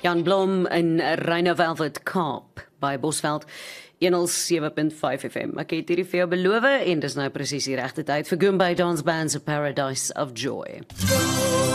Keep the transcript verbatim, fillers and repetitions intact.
Jan Blom in Rhino Velvet Kaap by Bosveld honderd sewe punt vyf F M. Ek het hierdie vir jou beloof en dis nou presies die regte tyd vir Goombay Dance Band se Paradise of Joy.